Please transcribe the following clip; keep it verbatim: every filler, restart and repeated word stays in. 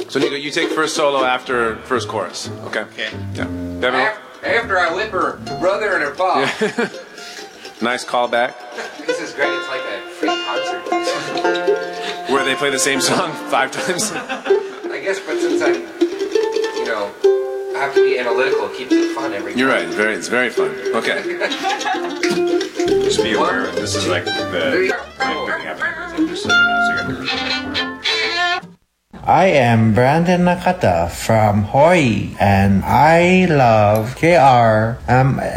So Nico, you take first solo after first chorus. Okay. Okay. Yeah. Devin? After I whip her brother and her father. Yeah. Nice callback. This is great. It's like a free concert. Where they play the same song five times. I guess, but since I'm, you know, I have to be analytical, it keeps it fun every time. You're right. Very, it's very fun. Okay. Just be aware of it. This is like the like picking up just so you know, so you're gonna- I am Brandon Nakata from Hawaii, and I love K R M